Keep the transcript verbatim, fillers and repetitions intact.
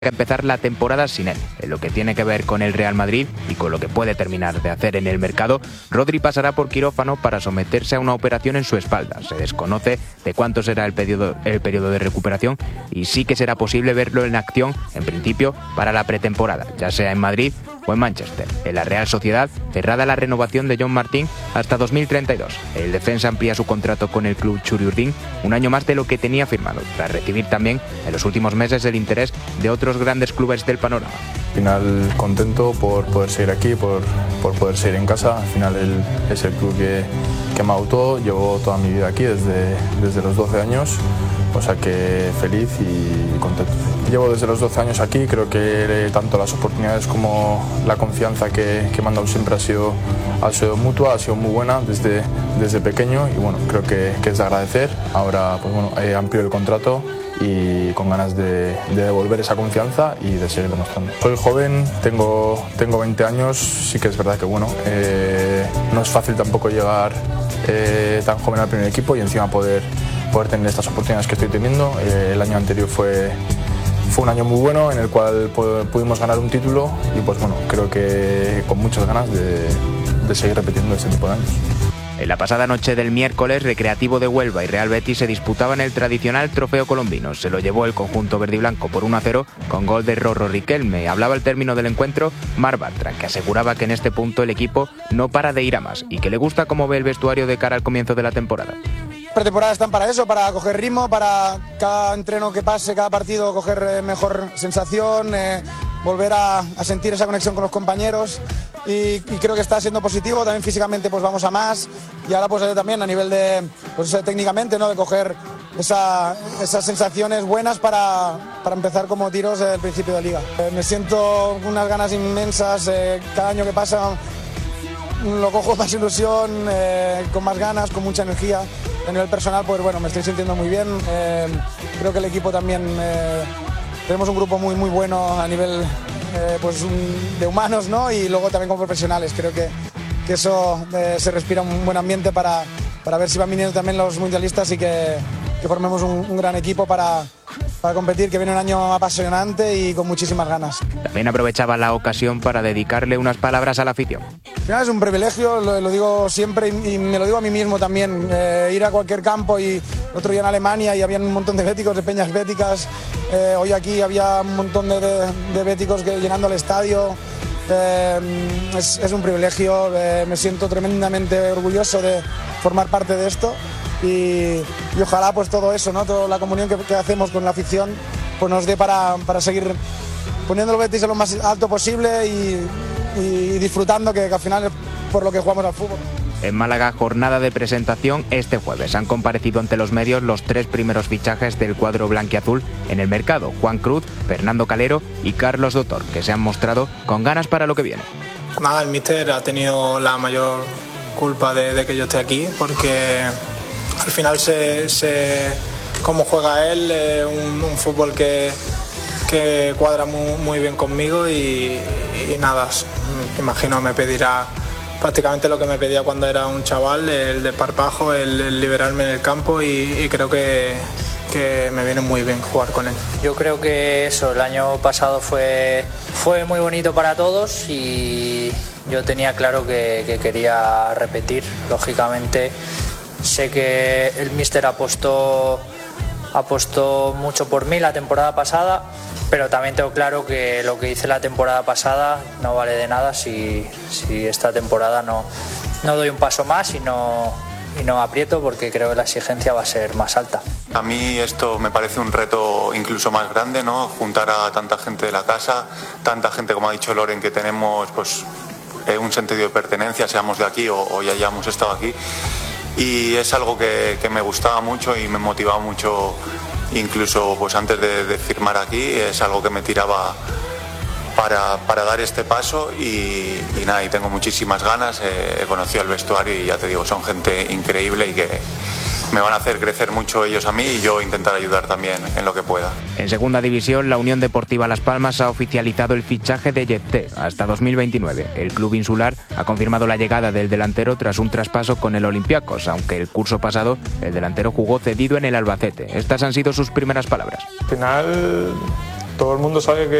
empezar la temporada sin él. En lo que tiene que ver con el Real Madrid y con lo que puede terminar de hacer en el mercado, Rodri pasará por quirófano para someterse a una operación en su espalda. Se desconoce de cuánto será el periodo, el periodo de recuperación y sí que será posible verlo en acción, en principio, para la pretemporada, ya sea en Madrid o en Manchester. En la Real Sociedad, cerrada la renovación de John Martín hasta dos mil treinta y dos. El defensa amplía su contrato con el club Churiurdin un año más de lo que tenía firmado, tras recibir también en los últimos meses el interés de otros grandes clubes del panorama. Al final contento por poder seguir aquí, por, por poder seguir en casa. Al final el, es el club que, que me adoptó. Llevo toda mi vida aquí desde, desde los doce años, o sea que feliz y contento. Llevo desde los doce años aquí, creo que tanto las oportunidades como la confianza que, que me han dado siempre ha sido, ha sido mutua, ha sido muy buena desde, desde pequeño y bueno, creo que, que es de agradecer. Ahora pues bueno, he ampliado el contrato y con ganas de, de devolver esa confianza y de seguir demostrando. Soy joven, tengo, tengo veinte años, sí que es verdad que bueno, eh, no es fácil tampoco llegar eh, tan joven al primer equipo y encima poder, poder tener estas oportunidades que estoy teniendo. Eh, el año anterior fue, fue un año muy bueno en el cual pudimos ganar un título y pues bueno, creo que con muchas ganas de, de seguir repitiendo este tipo de años. En la pasada noche del miércoles, Recreativo de Huelva y Real Betis se disputaban el tradicional trofeo colombino. Se lo llevó el conjunto verdiblanco por uno a cero con gol de Rorro Riquelme. Hablaba al término del encuentro Marc Bartra, que aseguraba que en este punto el equipo no para de ir a más y que le gusta cómo ve el vestuario de cara al comienzo de la temporada. Pretemporada están para eso, para coger ritmo, para cada entreno que pase, cada partido coger eh, mejor sensación, eh, volver a, a sentir esa conexión con los compañeros y, y creo que está siendo positivo. También físicamente pues vamos a más y ahora pues también a nivel de pues, técnicamente, ¿no? De coger esa, esas sensaciones buenas para, para empezar como tiros del principio de liga. Eh, me siento con unas ganas inmensas, eh, cada año que pasa lo cojo con más ilusión, eh, con más ganas, con mucha energía. A nivel personal, pues bueno, me estoy sintiendo muy bien. Eh, creo que el equipo también, eh, tenemos un grupo muy, muy bueno a nivel eh, pues, un, de humanos, ¿no? Y luego también como profesionales. Creo que, que eso eh, se respira un buen ambiente para, para ver si van viniendo también los mundialistas y que, que formemos un, un gran equipo para, para competir, que viene un año apasionante y con muchísimas ganas. También aprovechaba la ocasión para dedicarle unas palabras a la afición. Al final es un privilegio, lo, lo digo siempre y, y me lo digo a mí mismo también, eh, ir a cualquier campo y el otro día en Alemania y había un montón de béticos, de peñas béticas, eh, hoy aquí había un montón de, de, de béticos que, llenando el estadio, eh, es, es un privilegio, eh, me siento tremendamente orgulloso de formar parte de esto y, y ojalá pues todo eso, ¿no? Toda la comunión que, que hacemos con la afición pues nos dé para, para seguir poniendo el Betis en lo más alto posible y y disfrutando, que, que al final es por lo que jugamos al fútbol. En Málaga, jornada de presentación este jueves. Han comparecido ante los medios los tres primeros fichajes del cuadro blanquiazul en el mercado: Juan Cruz, Fernando Calero y Carlos Dotor, que se han mostrado con ganas para lo que viene. Nada, el míster ha tenido la mayor culpa de, de que yo esté aquí, porque al final sé, sé cómo juega él, eh, un, un fútbol que que cuadra muy, muy bien conmigo y, y nada, imagino me pedirá prácticamente lo que me pedía cuando era un chaval, el desparpajo, el, el liberarme en el campo y, y creo que, que me viene muy bien jugar con él. Yo creo que eso, el año pasado fue, fue muy bonito para todos y yo tenía claro que, que quería repetir. Lógicamente sé que el míster apostó, apostó mucho por mí la temporada pasada, pero también tengo claro que lo que hice la temporada pasada no vale de nada si, si esta temporada no, no doy un paso más y no, y no aprieto, porque creo que la exigencia va a ser más alta. A mí esto me parece un reto incluso más grande, ¿no? Juntar a tanta gente de la casa, tanta gente, como ha dicho Loren, que tenemos pues un sentido de pertenencia, seamos de aquí o, o ya hayamos estado aquí. Y es algo que, que me gustaba mucho y me motivaba mucho. Incluso pues antes de, de firmar aquí, es algo que me tiraba para, para dar este paso y, y nada, y tengo muchísimas ganas. Eh, he conocido el vestuario y ya te digo, son gente increíble y que me van a hacer crecer mucho ellos a mí y yo intentar ayudar también en lo que pueda. En segunda división, la Unión Deportiva Las Palmas ha oficializado el fichaje de Yepté hasta dos mil veintinueve. El club insular ha confirmado la llegada del delantero tras un traspaso con el Olympiacos, aunque el curso pasado el delantero jugó cedido en el Albacete. Estas han sido sus primeras palabras. Al final todo el mundo sabe que